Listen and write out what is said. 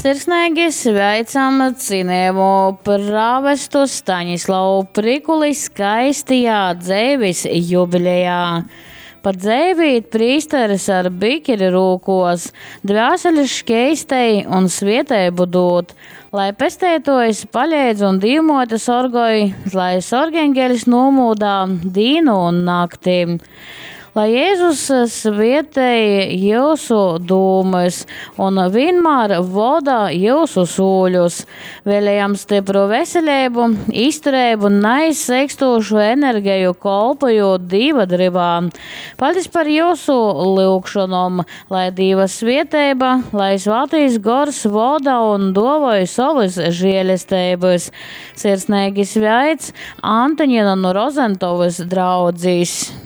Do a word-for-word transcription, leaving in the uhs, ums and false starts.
Sirsnīgi sveicam cienējumu prāvestu Staņislavu Prikuli skaistajā dzēvis jubilejā. Par dzēvīt prīsteris ar bikeri rūkos, dvēseles škeistei un svietēbu dūt, lai pestētojas paļēdz un dīmote sorgoj, lai sorgengelis nomūdā dīnu un nakti. Lai Jēzus svietēja jūsu dūmus un vienmēr voda jūsu sūļus, vēlējam stipru veselību, izturību un neizsekstošu enerģiju kolpojot Dieva dribā. Paldies par jūsu lūgšanom, lai Dieva svietēba, lai svētīs gors voda un dovoja savas žēlestības. Sirsnīgi sveic Antaņina no Rozentovas draudzīs.